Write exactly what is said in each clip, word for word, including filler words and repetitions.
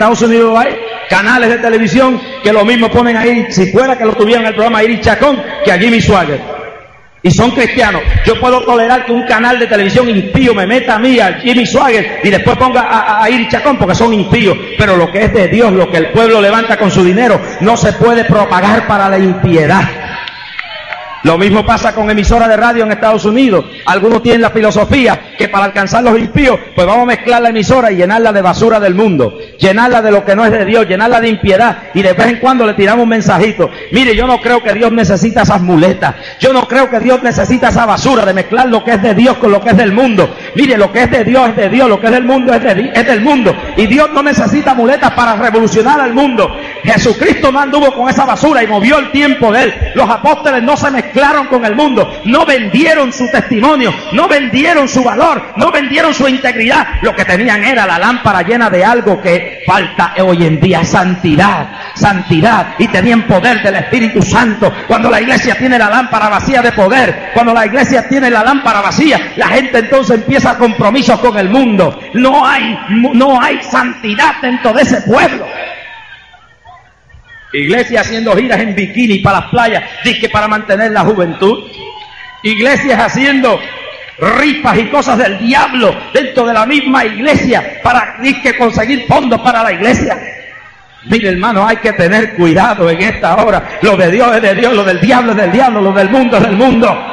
Estados Unidos hay canales de televisión que lo mismo ponen ahí, si fuera que lo tuvieran el programa Iris Chacón, que a Jimmy Swaggart. Y son cristianos. Yo puedo tolerar que un canal de televisión impío me meta a mí, a Jimmy Swaggart, y después ponga a, a, a Iris Chacón, porque son impíos. Pero lo que es de Dios, lo que el pueblo levanta con su dinero, no se puede propagar para la impiedad. Lo mismo pasa con emisoras de radio en Estados Unidos. Algunos tienen la filosofía que para alcanzar los impíos, pues vamos a mezclar la emisora y llenarla de basura del mundo, llenarla de lo que no es de Dios, llenarla de impiedad, y de vez en cuando le tiramos un mensajito. Mire, yo no creo que Dios necesita esas muletas, yo no creo que Dios necesita esa basura de mezclar lo que es de Dios con lo que es del mundo. Mire, lo que es de Dios es de Dios, lo que es del mundo es, de, es del mundo, y Dios no necesita muletas para revolucionar al mundo. Jesucristo no anduvo con esa basura y movió el tiempo de él. Los apóstoles no se mezclaron con el mundo, no vendieron su testimonio, no vendieron su valor, no vendieron su integridad. Lo que tenían era la lámpara llena de algo que falta hoy en día: santidad, santidad, y tenían poder del Espíritu Santo. Cuando la iglesia tiene la lámpara vacía de poder, cuando la iglesia tiene la lámpara vacía, la gente entonces empieza compromisos con el mundo. No hay, no hay santidad dentro de ese pueblo. Iglesias haciendo giras en bikini para las playas, dice que para mantener la juventud. Iglesias haciendo rifas y cosas del diablo dentro de la misma iglesia para dice, conseguir fondos para la iglesia. Mire, hermano, hay que tener cuidado en esta hora. Lo de Dios es de Dios, lo del diablo es del diablo, lo del mundo es del mundo.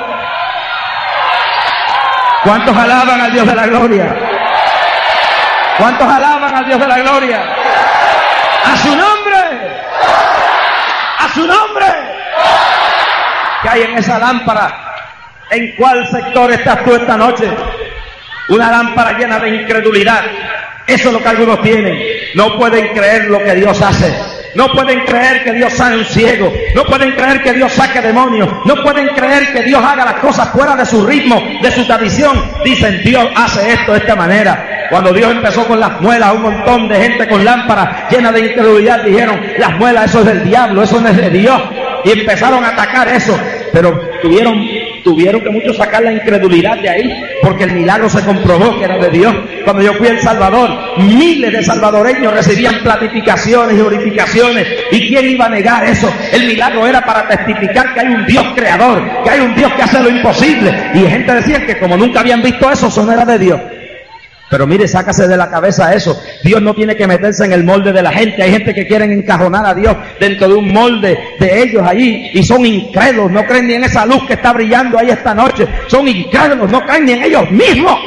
¿Cuántos alaban al Dios de la gloria? ¿Cuántos alaban al Dios de la gloria? ¡A su nombre! ¡A su nombre! ¿Qué hay en esa lámpara? ¿En cuál sector estás tú esta noche? Una lámpara llena de incredulidad. Eso es lo que algunos tienen. No pueden creer lo que Dios hace. No pueden creer que Dios sane un ciego. No pueden creer que Dios saque demonios. No pueden creer que Dios haga las cosas fuera de su ritmo, de su tradición. Dicen, Dios hace esto de esta manera. Cuando Dios empezó con las muelas, un montón de gente con lámparas llenas de incredulidad dijeron, las muelas, eso es del diablo, eso no es de Dios. Y empezaron a atacar eso. Pero tuvieron, tuvieron que muchos sacar la incredulidad de ahí, porque el milagro se comprobó que era de Dios. Cuando yo fui a El Salvador, miles de salvadoreños recibían platificaciones y orificaciones. ¿Y quién iba a negar eso? El milagro era para testificar que hay un Dios creador, que hay un Dios que hace lo imposible. Y gente decía que como nunca habían visto eso, eso no era de Dios. Pero mire, sácase de la cabeza eso. Dios no tiene que meterse en el molde de la gente. Hay gente que quieren encajonar a Dios dentro de un molde de ellos allí y son incrédulos, no creen ni en esa luz que está brillando ahí esta noche. Son incrédulos, no creen ni en ellos mismos.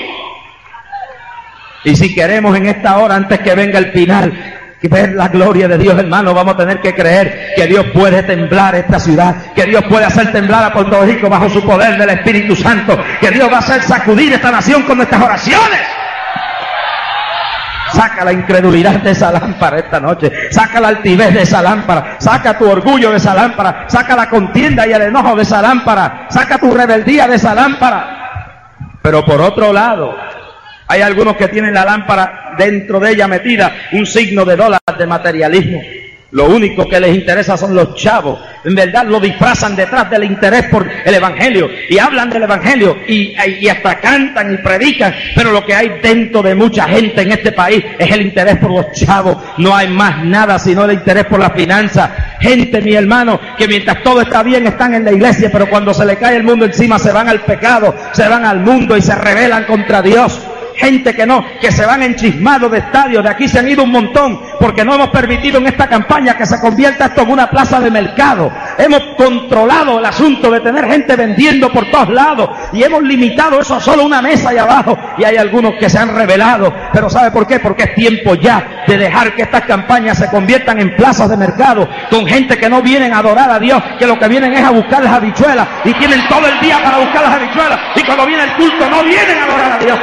Y si queremos en esta hora, antes que venga el final, ver la gloria de Dios, hermano, vamos a tener que creer que Dios puede temblar esta ciudad, que Dios puede hacer temblar a Puerto Rico bajo su poder del Espíritu Santo, que Dios va a hacer sacudir esta nación con nuestras oraciones. Saca la incredulidad de esa lámpara esta noche, saca la altivez de esa lámpara, saca tu orgullo de esa lámpara, saca la contienda y el enojo de esa lámpara, saca tu rebeldía de esa lámpara. Pero por otro lado, hay algunos que tienen la lámpara dentro de ella metida un signo de dólar, de materialismo. Lo único que les interesa son los chavos. En verdad lo disfrazan detrás del interés por el evangelio y hablan del evangelio y, y hasta cantan y predican, pero lo que hay dentro de mucha gente en este país es el interés por los chavos. No hay más nada sino el interés por la finanza. Gente, mi hermano, que mientras todo está bien están en la iglesia, pero cuando se le cae el mundo encima se van al pecado, se van al mundo y se rebelan contra Dios. Gente que no, que se van enchismados de estadios, de aquí se han ido un montón, porque no hemos permitido en esta campaña que se convierta esto en una plaza de mercado. Hemos controlado el asunto de tener gente vendiendo por todos lados, y hemos limitado eso a solo una mesa ahí abajo, y hay algunos que se han rebelado. Pero ¿sabe por qué? Porque es tiempo ya de dejar que estas campañas se conviertan en plazas de mercado, con gente que no vienen a adorar a Dios, que lo que vienen es a buscar las habichuelas, y tienen todo el día para buscar las habichuelas, y cuando viene el culto no vienen a adorar a Dios.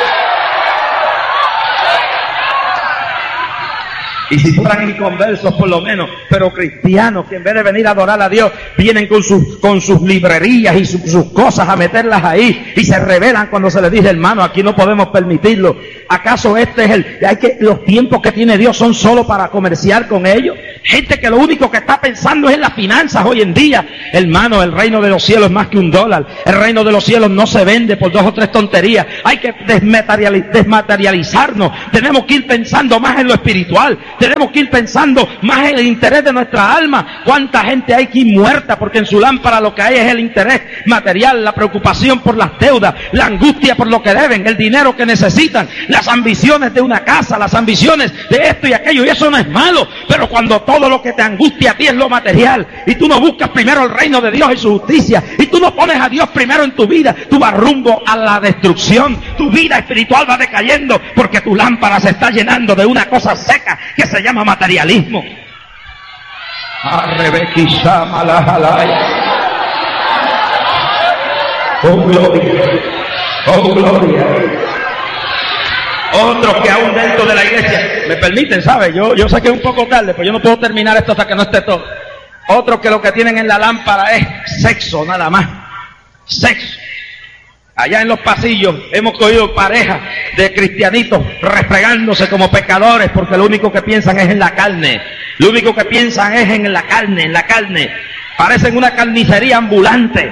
Y si fueran inconversos por lo menos, pero cristianos que en vez de venir a adorar a Dios, vienen con sus, con sus librerías y su, sus cosas a meterlas ahí y se rebelan cuando se les dice, hermano, aquí no podemos permitirlo. ¿Acaso este es el, hay que, los tiempos que tiene Dios son solo para comerciar con ellos? Gente que lo único que está pensando es en las finanzas hoy en día. Hermano, el reino de los cielos es más que un dólar. El reino de los cielos no se vende por dos o tres tonterías. Hay que desmaterializarnos. Tenemos que ir pensando más en lo espiritual. Tenemos que ir pensando más en el interés de nuestra alma. ¿Cuánta gente hay aquí muerta? Porque en su lámpara lo que hay es el interés material, la preocupación por las deudas, la angustia por lo que deben, el dinero que necesitan, las ambiciones de una casa, las ambiciones de esto y aquello. Y eso no es malo. Pero cuando todo Todo lo que te angustia a ti es lo material, y tú no buscas primero el reino de Dios y su justicia, y tú no pones a Dios primero en tu vida, tú vas rumbo a la destrucción. Tu vida espiritual va decayendo porque tu lámpara se está llenando de una cosa seca que se llama materialismo. Oh gloria, oh gloria. Otros que aún dentro de la iglesia, me permiten, ¿sabes? Yo, yo sé que es un poco tarde, pero yo no puedo terminar esto hasta que no esté todo. Otros que lo que tienen en la lámpara es sexo, nada más. Sexo. Allá en los pasillos hemos cogido parejas de cristianitos refregándose como pecadores porque lo único que piensan es en la carne. Lo único que piensan es en la carne, en la carne. Parecen una carnicería ambulante.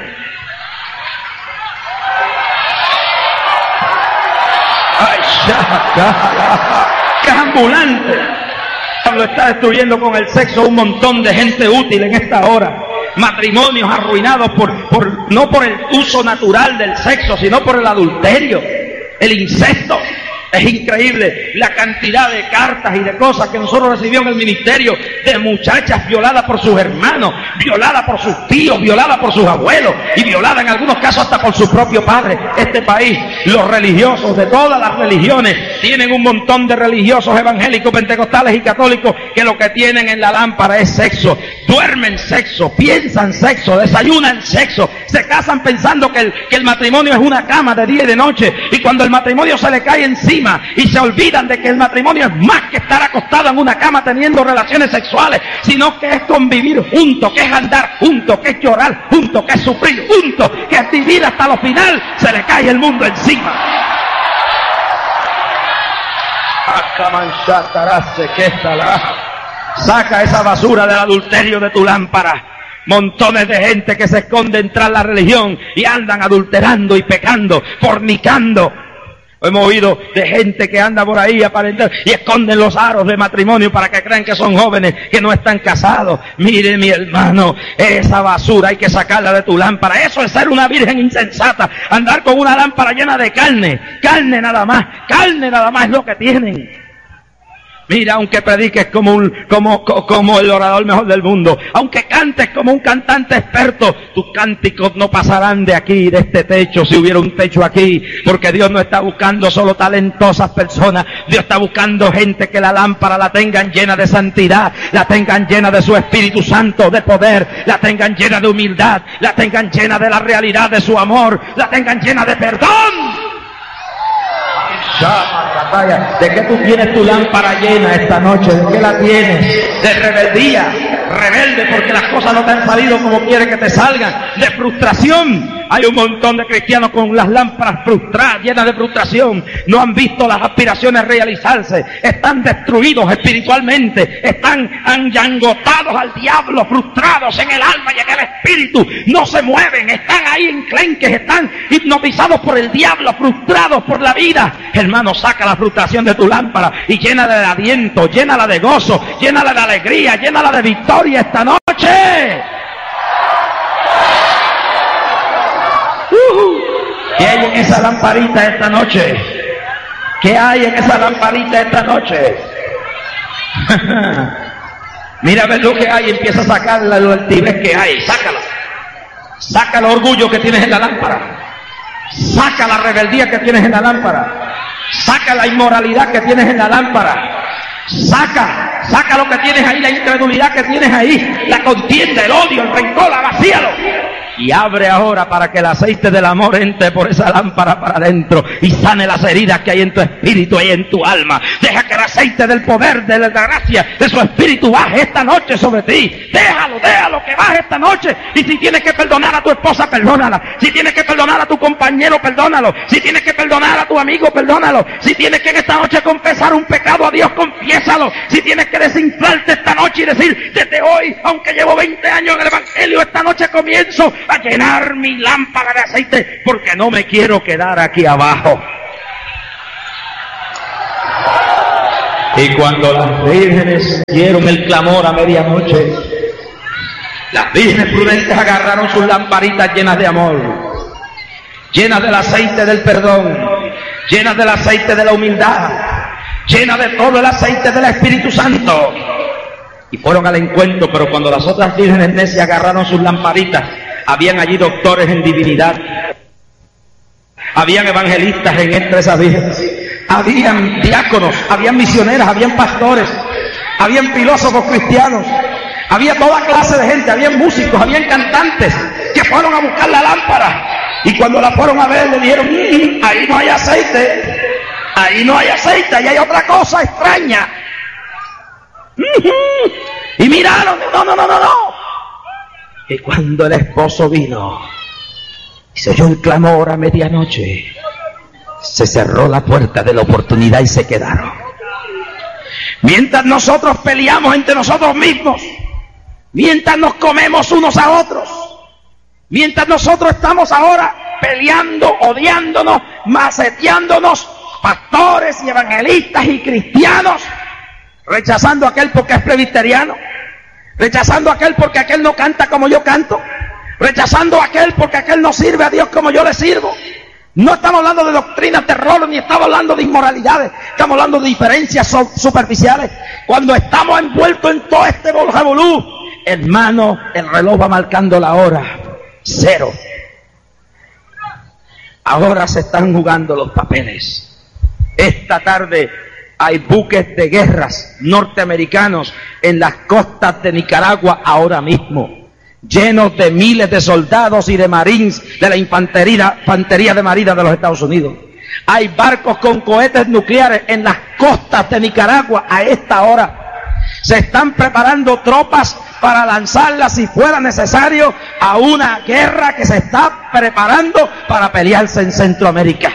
Ay, ya, ya, ya. Que es ambulante. Lo está destruyendo con el sexo un montón de gente útil en esta hora. Matrimonios arruinados por, por, no por el uso natural del sexo, sino por el adulterio, el incesto. Es increíble la cantidad de cartas y de cosas que nosotros recibimos en el ministerio, de muchachas violadas por sus hermanos, violadas por sus tíos, violadas por sus abuelos y violadas en algunos casos hasta por su propio padre. Este país, los religiosos de todas las religiones, tienen un montón de religiosos evangélicos, pentecostales y católicos que lo que tienen en la lámpara es sexo. Duermen sexo, piensan sexo, desayunan sexo, se casan pensando que el, que el matrimonio es una cama de día y de noche, y cuando el matrimonio se le cae encima y se olvidan de que el matrimonio es más que estar acostado en una cama teniendo relaciones sexuales, sino que es convivir juntos, que es andar juntos, que es llorar juntos, que es sufrir juntos, que es vivir hasta lo final. Se le cae el mundo encima. Saca esa basura del adulterio de tu lámpara. Montones de gente que se esconden tras la religión y andan adulterando y pecando, fornicando. Hemos oído de gente que anda por ahí aparentando y esconden los aros de matrimonio para que crean que son jóvenes, que no están casados. Mire, mi hermano, esa basura hay que sacarla de tu lámpara. Eso es ser una virgen insensata. Andar con una lámpara llena de carne. Carne nada más. Carne nada más es lo que tienen. Mira, aunque prediques como un, como, como el orador mejor del mundo, aunque cantes como un cantante experto, tus cánticos no pasarán de aquí, de este techo, si hubiera un techo aquí, porque Dios no está buscando solo talentosas personas. Dios está buscando gente que la lámpara la tengan llena de santidad, la tengan llena de su Espíritu Santo, de poder, la tengan llena de humildad, la tengan llena de la realidad de su amor, la tengan llena de perdón. ¿De qué tú tienes tu lámpara llena esta noche? ¿De qué la tienes? De rebeldía, rebelde porque las cosas no te han salido como quieres que te salgan, de frustración. Hay un montón de cristianos con las lámparas frustradas, llenas de frustración. No han visto las aspiraciones realizarse, están destruidos espiritualmente, están anyangotados al diablo, frustrados en el alma y en el espíritu. No se mueven, están ahí enclenques, están hipnotizados por el diablo, frustrados por la vida. Hermano, saca la frustración de tu lámpara y llénala de aliento, llénala de gozo, llénala de alegría, llénala de victoria esta noche. Uh, ¿Qué hay en esa lamparita esta noche? ¿Qué hay en esa lamparita esta noche? Mira a ver lo que hay, empieza a sacar la altivez que hay, sácala. Saca el orgullo que tienes en la lámpara. Saca la rebeldía que tienes en la lámpara. Saca la inmoralidad que tienes en la lámpara. Saca, saca lo que tienes ahí, la incredulidad que tienes ahí, la contienda, el odio, el rencor, vacíalo. Y abre ahora para que el aceite del amor entre por esa lámpara para adentro y sane las heridas que hay en tu espíritu y en tu alma. Deja que el aceite del poder, de la gracia, de su espíritu baje esta noche sobre ti. Déjalo, déjalo que baje esta noche. Y si tienes que perdonar a tu esposa, perdónala. Si tienes que perdonar a tu compañero, perdónalo. Si tienes que perdonar a tu amigo, perdónalo. Si tienes que en esta noche confesar un pecado a Dios, confiésalo. Si tienes que desinflarte esta noche y decir, desde hoy, aunque llevo veinte años en el Evangelio, esta noche comienzo a llenar mi lámpara de aceite porque no me quiero quedar aquí abajo. Y cuando las vírgenes dieron el clamor a medianoche, las vírgenes prudentes agarraron sus lamparitas llenas de amor, llenas del aceite del perdón, llenas del aceite de la humildad, llenas de todo el aceite del Espíritu Santo, y fueron al encuentro. Pero cuando las otras vírgenes necias agarraron sus lamparitas, habían allí doctores en divinidad, habían evangelistas en entre esas vírgenes, habían diáconos, habían misioneras, habían pastores, habían filósofos cristianos, había toda clase de gente, habían músicos, habían cantantes que fueron a buscar la lámpara, y cuando la fueron a ver le dijeron, mmm, ahí no hay aceite, ahí no hay aceite, ahí hay otra cosa extraña. Y miraron, no, no, no, no, no. Y cuando el esposo vino y se oyó el clamor a medianoche, se cerró la puerta de la oportunidad y se quedaron. Mientras nosotros peleamos entre nosotros mismos, mientras nos comemos unos a otros, mientras nosotros estamos ahora peleando, odiándonos, maceteándonos, pastores y evangelistas y cristianos, rechazando a aquel porque es presbiteriano, rechazando a aquel porque aquel no canta como yo canto, rechazando a aquel porque aquel no sirve a Dios como yo le sirvo. No estamos hablando de doctrinas de rol, ni estamos hablando de inmoralidades, estamos hablando de diferencias superficiales. Cuando estamos envueltos en todo este revolú, hermano, el reloj va marcando la hora cero. Ahora se están jugando los papeles. Esta tarde hay buques de guerras norteamericanos en las costas de Nicaragua ahora mismo, llenos de miles de soldados y de marines de la infantería, infantería de marina de los Estados Unidos. Hay barcos con cohetes nucleares en las costas de Nicaragua a esta hora. Se están preparando tropas para lanzarlas, si fuera necesario, a una guerra que se está preparando para pelearse en Centroamérica.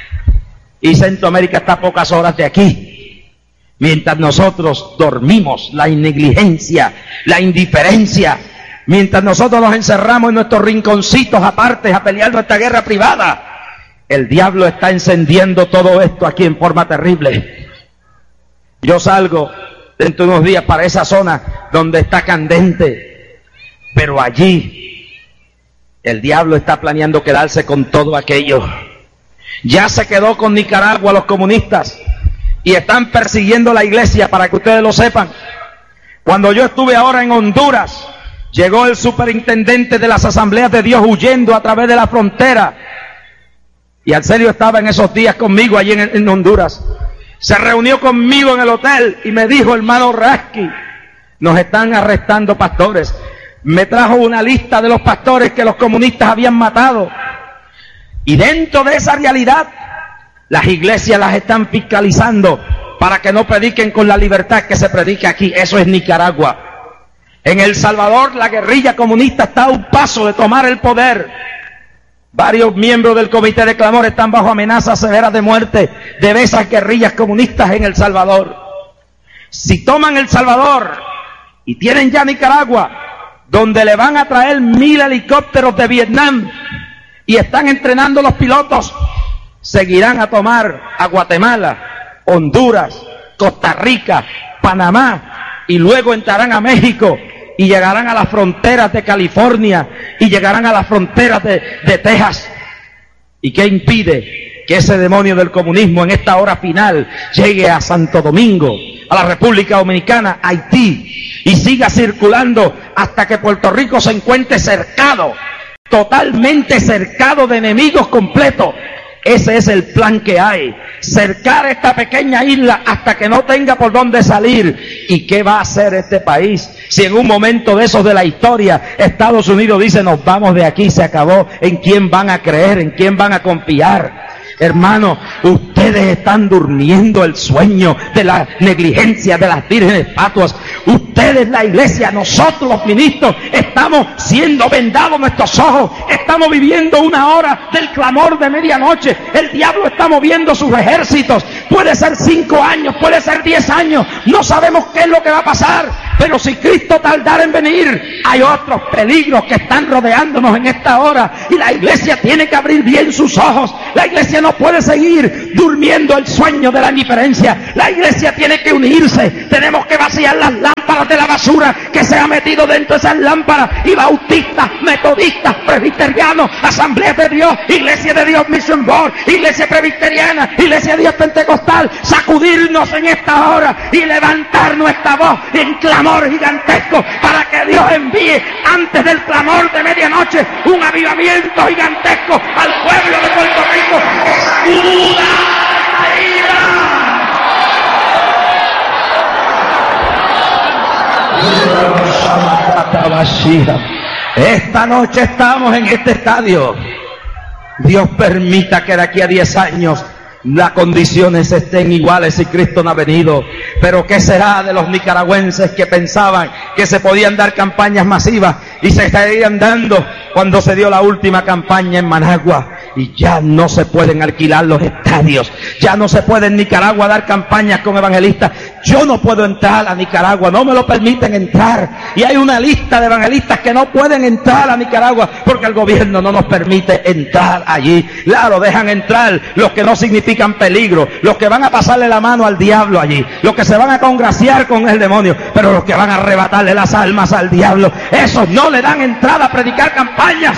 Y Centroamérica está a pocas horas de aquí. Mientras nosotros dormimos, la negligencia, la indiferencia, mientras nosotros nos encerramos en nuestros rinconcitos aparte a pelear nuestra guerra privada, el diablo está encendiendo todo esto aquí en forma terrible. Yo salgo dentro de unos días para esa zona donde está candente, pero allí el diablo está planeando quedarse con todo aquello. Ya se quedó con Nicaragua los comunistas y están persiguiendo la iglesia, para que ustedes lo sepan. Cuando yo estuve ahora en Honduras, llegó el superintendente de las Asambleas de Dios huyendo a través de la frontera, y Arsenio estaba en esos días conmigo allí en, en Honduras. Se reunió conmigo en el hotel y me dijo, hermano Rasky, nos están arrestando pastores. Me trajo una lista de los pastores que los comunistas habían matado, y dentro de esa realidad las iglesias las están fiscalizando para que no prediquen con la libertad que se predica aquí. Eso es Nicaragua. En El Salvador la guerrilla comunista está a un paso de tomar el poder. Varios miembros del comité de clamor están bajo amenazas severas de muerte de esas guerrillas comunistas en El Salvador. Si toman El Salvador y tienen ya Nicaragua, donde le van a traer mil helicópteros de Vietnam y están entrenando los pilotos, seguirán a tomar a Guatemala, Honduras, Costa Rica, Panamá, y luego entrarán a México y llegarán a las fronteras de California y llegarán a las fronteras de, de Texas. ¿Y qué impide que ese demonio del comunismo en esta hora final llegue a Santo Domingo, a la República Dominicana, Haití, y siga circulando hasta que Puerto Rico se encuentre cercado, totalmente cercado de enemigos completos, Ese es el plan que hay. Cercar esta pequeña isla hasta que no tenga por dónde salir. ¿Y qué va a hacer este país? Si en un momento de esos de la historia Estados Unidos dice nos vamos de aquí, se acabó, ¿en quién van a creer? ¿En quién van a confiar? Hermano, ustedes están durmiendo el sueño de la negligencia de las vírgenes fatuas. Ustedes, la iglesia, nosotros los ministros, estamos siendo vendados nuestros ojos. Estamos viviendo una hora del clamor de medianoche. El diablo está moviendo sus ejércitos. Puede ser cinco años, puede ser diez años. No sabemos qué es lo que va a pasar. Pero si Cristo tardara en venir, hay otros peligros que están rodeándonos en esta hora. Y la iglesia tiene que abrir bien sus ojos. La iglesia no puede seguir durmiendo el sueño de la indiferencia. La iglesia tiene que unirse. Tenemos que vaciar las lámparas de la basura que se ha metido dentro de esas lámparas. Y bautistas, metodistas, presbiterianos, asambleas de Dios, iglesia de Dios Mission Board, iglesia presbiteriana, iglesia de Dios pentecostal, sacudirnos en esta hora y levantar nuestra voz en clamor gigantesco para que Dios envíe antes del clamor de medianoche un avivamiento gigantesco al pueblo de Puerto Rico que sacuda la ira. Esta noche estamos en este estadio. Dios permita que de aquí a diez años las condiciones estén iguales si Cristo no ha venido. Pero ¿qué será de los nicaragüenses que pensaban que se podían dar campañas masivas y se estarían dando cuando se dio la última campaña en Managua? Y ya no se pueden alquilar los estadios, ya no se puede en Nicaragua dar campañas con evangelistas. Yo no puedo entrar a Nicaragua, no me lo permiten entrar. Y hay una lista de evangelistas que no pueden entrar a Nicaragua porque el gobierno no nos permite entrar allí. Claro, dejan entrar los que no significan peligro, los que van a pasarle la mano al diablo allí, los que se van a congraciar con el demonio, pero los que van a arrebatarle las almas al diablo, esos no le dan entrada a predicar campañas.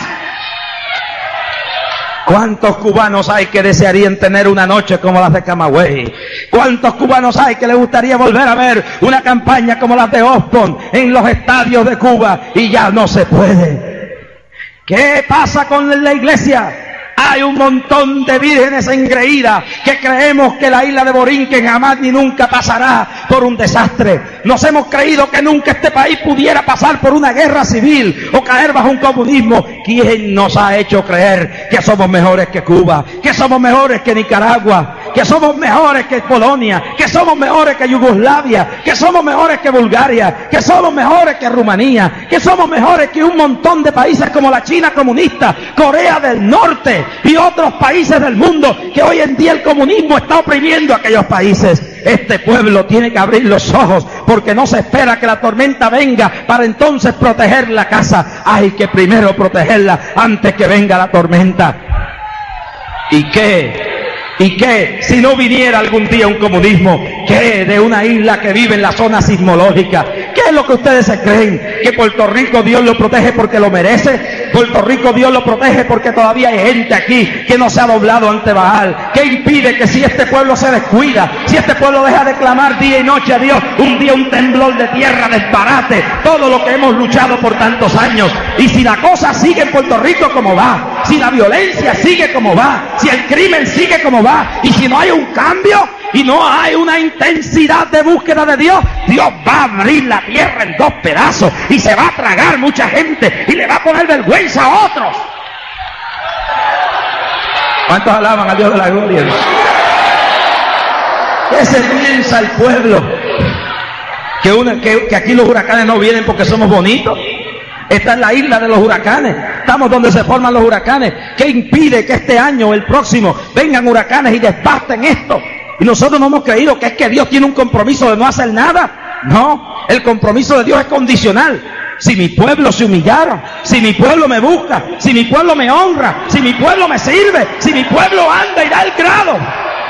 ¿Cuántos cubanos hay que desearían tener una noche como las de Camagüey? ¿Cuántos cubanos hay que les gustaría volver a ver una campaña como las de Osborne en los estadios de Cuba? Y ya no se puede. ¿Qué pasa con la iglesia? Hay un montón de vírgenes engreídas que creemos que la isla de Borinquen jamás ni nunca pasará por un desastre. Nos hemos creído que nunca este país pudiera pasar por una guerra civil o caer bajo un comunismo. ¿Quién nos ha hecho creer que somos mejores que Cuba, que somos mejores que Nicaragua, que somos mejores que Polonia, que somos mejores que Yugoslavia, que somos mejores que Bulgaria, que somos mejores que Rumanía, que somos mejores que un montón de países como la China comunista, Corea del Norte y otros países del mundo que hoy en día el comunismo está oprimiendo a aquellos países? Este pueblo tiene que abrir los ojos porque no se espera que la tormenta venga para entonces proteger la casa. Hay que primero protegerla antes que venga la tormenta. ¿Y qué? ¿Y qué? Si no viniera algún día un comunismo, ¿qué de una isla que vive en la zona sismológica? ¿Qué es lo que ustedes se creen? ¿Que Puerto Rico Dios lo protege porque lo merece? ¿Puerto Rico Dios lo protege porque todavía hay gente aquí que no se ha doblado ante Baal? ¿Qué impide que si este pueblo se descuida, si este pueblo deja de clamar día y noche a Dios, un día un temblor de tierra desbarate todo lo que hemos luchado por tantos años? Y si la cosa sigue en Puerto Rico como va, si la violencia sigue como va, si el crimen sigue como va, y si no hay un cambio y no hay una intensidad de búsqueda de Dios, Dios va a abrir la tierra en dos pedazos y se va a tragar mucha gente y le va a poner vergüenza a otros. ¿Cuántos alaban a Dios de la gloria? ¿Qué se piensa el pueblo? ¿Que, una, que, que aquí los huracanes no vienen porque somos bonitos? Esta es la isla de los huracanes. Estamos donde se forman los huracanes. ¿Qué impide que este año o el próximo vengan huracanes y devasten esto? Y nosotros no hemos creído que es que Dios tiene un compromiso de no hacer nada. No, el compromiso de Dios es condicional. Si mi pueblo se humillara, si mi pueblo me busca, si mi pueblo me honra, si mi pueblo me sirve, si mi pueblo anda y da el grado.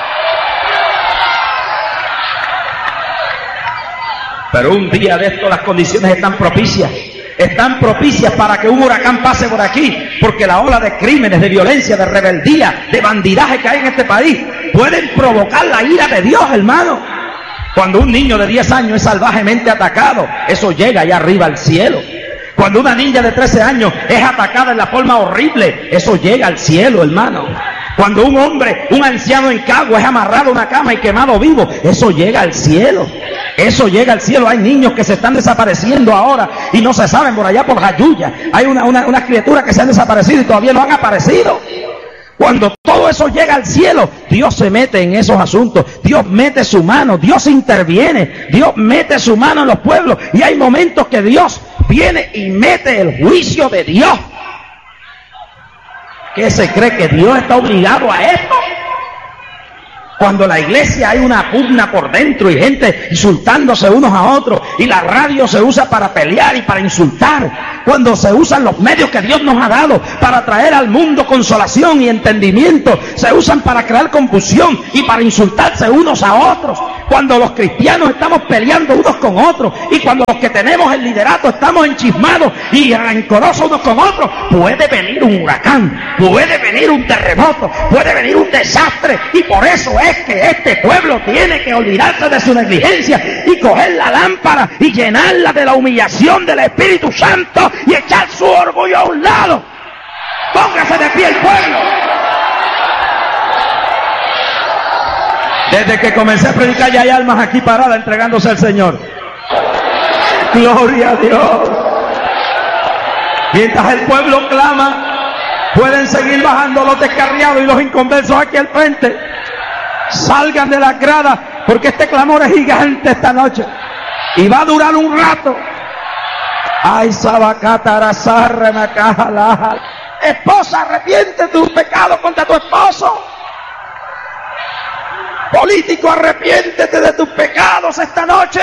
Pero un día de esto las condiciones están propicias. Están propicias para que un huracán pase por aquí, porque la ola de crímenes, de violencia, de rebeldía, de bandidaje que hay en este país pueden provocar la ira de Dios, hermano. Cuando un niño de diez años es salvajemente atacado, eso llega allá arriba al cielo. Cuando una niña de trece años es atacada en la forma horrible, eso llega al cielo, hermano. Cuando un hombre, un anciano en Cagua es amarrado a una cama y quemado vivo, eso llega al cielo. Eso llega al cielo. Hay niños que se están desapareciendo ahora y no se saben por allá por Jayuya. Hay una, una, unas criaturas que se han desaparecido y todavía no han aparecido. Cuando todo eso llega al cielo, Dios se mete en esos asuntos. Dios mete su mano, Dios interviene, Dios mete su mano en los pueblos. Y hay momentos que Dios viene y mete el juicio de Dios. ¿Qué se cree que Dios está obligado a esto? Cuando la iglesia hay una pugna por dentro y gente insultándose unos a otros y la radio se usa para pelear y para insultar, cuando se usan los medios que Dios nos ha dado para traer al mundo consolación y entendimiento, se usan para crear confusión y para insultarse unos a otros, cuando los cristianos estamos peleando unos con otros y cuando los que tenemos el liderato estamos enchismados y rencorosos unos con otros, puede venir un huracán, puede venir un terremoto, puede venir un desastre. Y por eso es Es que este pueblo tiene que olvidarse de su negligencia y coger la lámpara y llenarla de la humillación del Espíritu Santo y echar su orgullo a un lado. Póngase de pie el pueblo. Desde que comencé a predicar ya hay almas aquí paradas entregándose al Señor. Gloria a Dios. Mientras el pueblo clama, pueden seguir bajando los descarriados y los inconversos aquí al frente. Salgan de la gradas, porque este clamor es gigante esta noche y va a durar un rato. Ay, sabacatarasarre macajalaja. Esposa, arrepiente de tu pecado contra tu esposo. Político, arrepiéntete de tus pecados esta noche.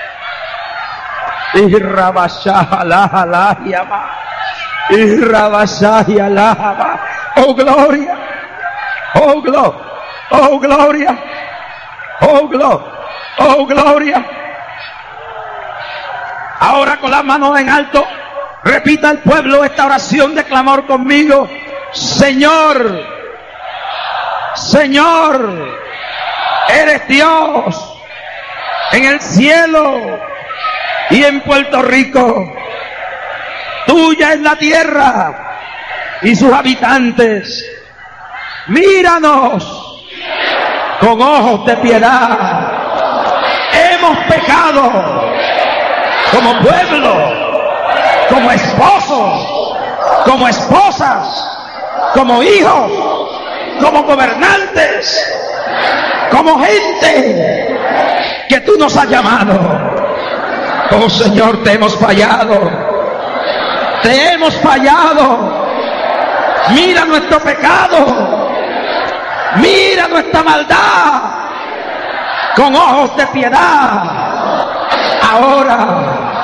Oh, gloria. Oh, gloria. Oh, gloria, oh, gloria, oh, gloria. Ahora con las manos en alto, repita el pueblo esta oración de clamor conmigo. Señor, Señor, eres Dios en el cielo y en Puerto Rico. Tuya es la tierra y sus habitantes. Míranos con ojos de piedad. Hemos pecado como pueblo, como esposos, como esposas, como hijos, como gobernantes, como gente que tú nos has llamado. Oh Señor, te hemos fallado, te hemos fallado. Mira nuestro pecado. Mira nuestra maldad con ojos de piedad. Ahora,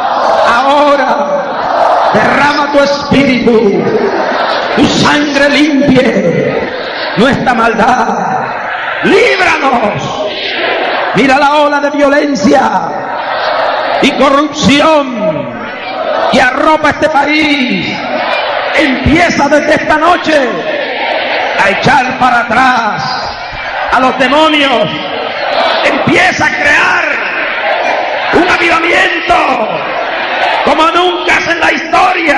ahora, derrama tu espíritu, tu sangre limpie nuestra maldad. Líbranos. Mira la ola de violencia y corrupción que arropa este país. Empieza desde esta noche a echar para atrás a los demonios. Empieza a crear un avivamiento como nunca en la historia.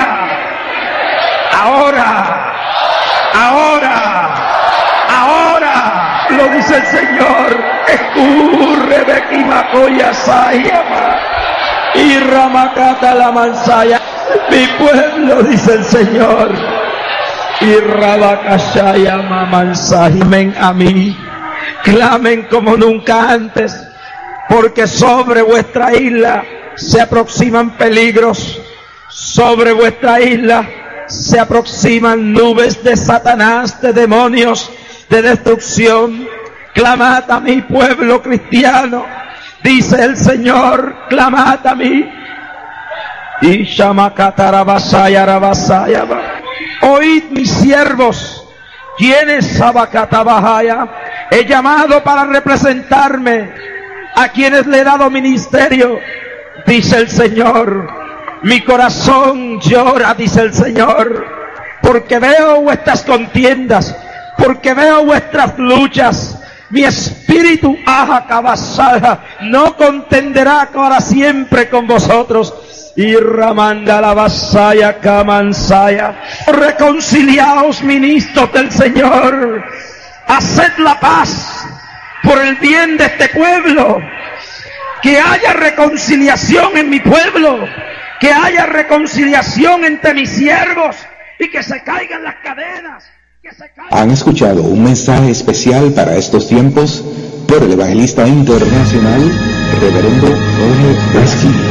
Ahora, ahora, ahora, lo dice el Señor. Escurre Bequimacoya Sayama y Ramacata la Mansaya. Mi pueblo, dice el Señor. Y Rabakashaya Mamansaya. Ven a mí. Clamen como nunca antes, porque sobre vuestra isla se aproximan peligros, sobre vuestra isla se aproximan nubes de Satanás, de demonios, de destrucción. Clamad a mi pueblo cristiano, dice el Señor, clamad a mí. Y Shamakatarabasaya Rabasaya. Oíd mis siervos, quienes Sabakatabahaya he llamado para representarme, a quienes le he dado ministerio, dice el Señor. Mi corazón llora, dice el Señor, porque veo vuestras contiendas, porque veo vuestras luchas. Mi espíritu, aja cabasada, no contenderá para siempre con vosotros. Y Ramanda la vasaya camansaya. Reconciliaos, ministros del Señor. haced la paz por el bien de este pueblo, que haya reconciliación en mi pueblo, que haya reconciliación entre mis siervos y que se caigan las cadenas. Que se caigan... Han escuchado un mensaje especial para estos tiempos por el evangelista internacional, Reverendo Jorge Brasil.